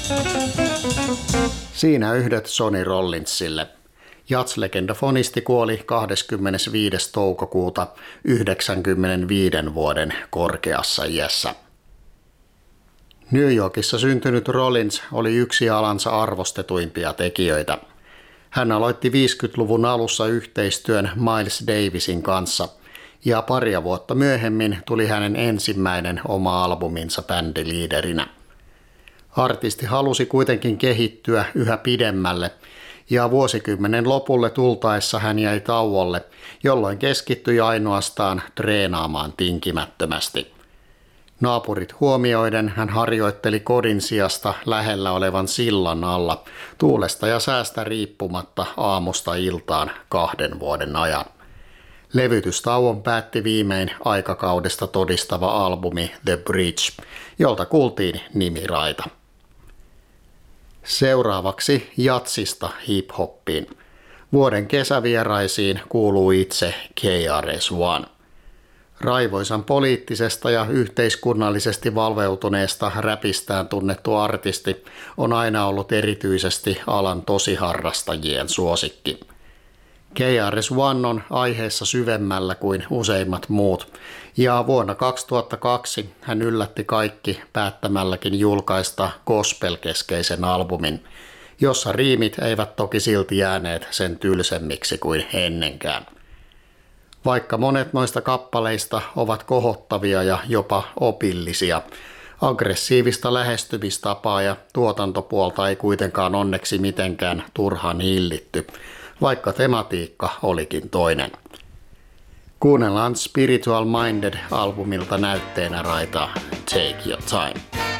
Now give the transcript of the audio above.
Siinä yhdet Sonny Rollinsille. Jazz-legendafonisti kuoli 25. toukokuuta 95 vuoden korkeassa iässä. New Yorkissa syntynyt Rollins oli yksi alansa arvostetuimpia tekijöitä. Hän aloitti 50-luvun alussa yhteistyön Miles Davisin kanssa ja paria vuotta myöhemmin tuli hänen ensimmäinen oma albuminsa bändiliiderinä. Artisti halusi kuitenkin kehittyä yhä pidemmälle ja vuosikymmenen lopulle tultaessa hän jäi tauolle, jolloin keskittyi ainoastaan treenaamaan tinkimättömästi. Naapurit huomioiden hän harjoitteli kodin sijasta lähellä olevan sillan alla tuulesta ja säästä riippumatta aamusta iltaan 2 vuoden ajan. Levytystauon päätti viimein aikakaudesta todistava albumi The Bridge, jolta kuultiin nimiraita. Seuraavaksi jatsista hip-hoppiin. Vuoden kesävieraisiin kuuluu itse KRS-One. Raivoisan poliittisesta ja yhteiskunnallisesti valveutuneesta räpistään tunnettu artisti on aina ollut erityisesti alan tosiharrastajien suosikki. KRS-One on aiheessa syvemmällä kuin useimmat muut, ja vuonna 2002 hän yllätti kaikki päättämälläkin julkaista gospel-keskeisen albumin, jossa riimit eivät toki silti jääneet sen tylsemmiksi kuin ennenkään. Vaikka monet noista kappaleista ovat kohottavia ja jopa opillisia, aggressiivista lähestymistapaa ja tuotantopuolta ei kuitenkaan onneksi mitenkään turhaan hillitty, vaikka tematiikka olikin toinen. Kuunnellaan Spiritual Minded -albumilta näytteenä raita Take Your Time.